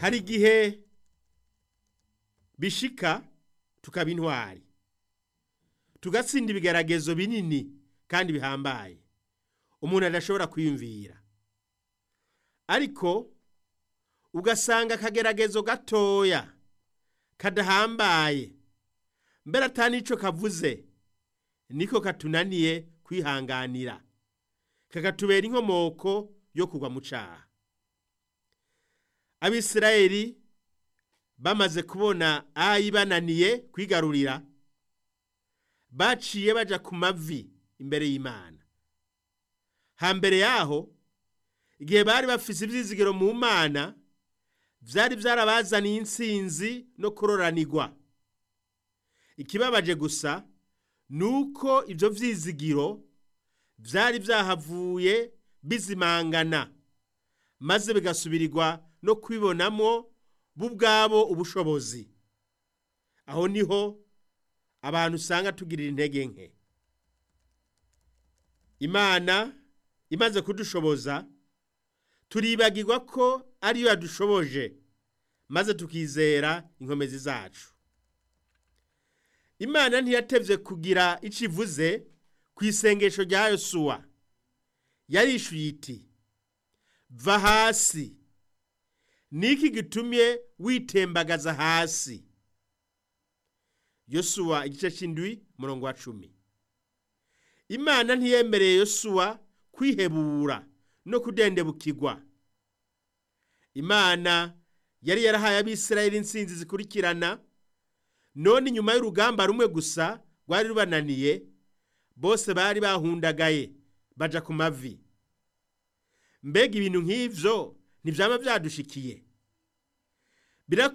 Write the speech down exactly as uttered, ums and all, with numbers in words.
hari igihe bishika tukaba intwari tugatsinda ibigeragezo binini kandi bihambaye umuntu adashobora kwiyumvira, ariko ugasanga akageragezo gatoya kadahambaye mbere atani ico kavuze niko katunaniye kwihanganira kakatubera inkomoko yo kugwa mu caha. Abisirayeli bamaze kubona Ayi bananiye kwigarurira baciye baja ku mavi imbere y'Imana. Hambere yaho igihe bari bafise ivyizigiro mu Mana vyari vyarabazaniye intsinzi no kuroranirwa. Ikibabaje gusa nuko ivyo vyizigiro vyari vyahavuye bizimangana maze bigasubirirwa no kwibonamo bubwabo ubushobozi. Aho niho abantu usanga tugirira intege nke. Imana imaze kudushoboza turibagirwa ko ariyo yadushoboje maze tukizera inkomezi zacu. Imana ntiyatevye kugira ico ivuze ku isengesho rya Yosuwa. Yarishuye iti va hasi, niki gitumye witembagaza hasi. Yosuwa igice c'indwi murongo wa cumi. Imana ntiyemereye Yosuwa kwihebura no kudendebukirwa. Imana yari yarahaye Abisirayeli intsinzi zikurikirana, none nyuma y'urugamba rumwe gusa rwari rubananiye bose bari bahundagaye baja ku mavi. Mbega ibintu nk'ivyo ntivyama vyadushikiye?